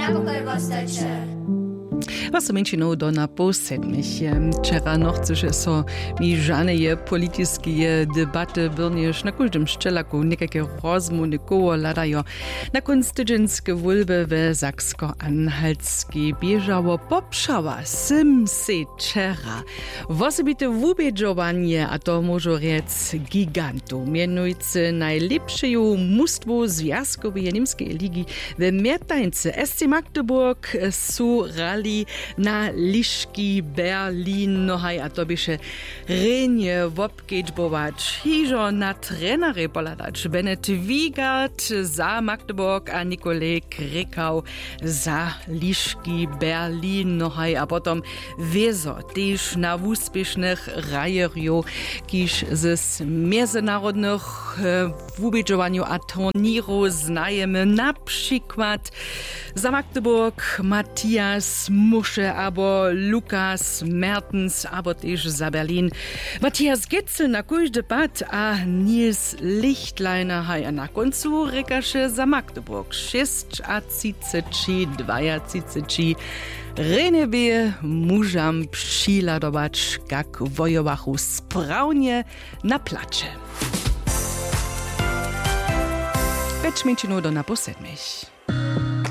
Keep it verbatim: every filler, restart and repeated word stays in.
napokoj vostajče. Was so menšino do na posedmich. Včera nochce so mi žaneje politiske debaty byrnieš na každym szczelaku nekake rozmówne koło ladajo. Na konc tydźenske wólby w Saksko-Anhaltskiej bieżało popszała sim se wczera. Wosobite wubedżowanie, a to może rec gigantu. Mianujcy najlepszeju mustwo związkowej niemskiej ligi w Miertańce. S C Magdeburg su rali na Liszki Berlin, no haj, a to byše renje wopkedźbować. Hižo na trenere poladać. Bennett Wiegard za Magdeburg, a Nikolaj Krekau za Liszki Berlin, no haj, a potom Wezo, tež na úspěšnych rajerju, kiž z międzynarodnych wubedżowaniu a turniru znajemy, na przykład za Magdeburg Matthias Musche, abo Lukas Mertens, abo tež za Berlin Matthias Getzel na kujde pad, a Nils Lichtleiner haj, a na koncu rekaše za Magdeburg šest a třicet dva třicet Renebie mužam přiladować, jak wojowachu sprawnie na placze. Becz mięcino do na posedmich.